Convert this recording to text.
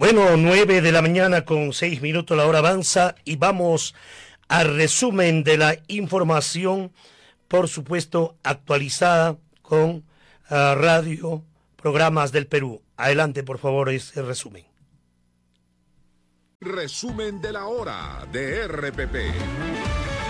Bueno, 9 de la mañana con 6 minutos, la hora avanza y vamos al resumen de la información, por supuesto, actualizada con radio, programas del Perú. Adelante, por favor, ese resumen. Resumen de la hora de RPP.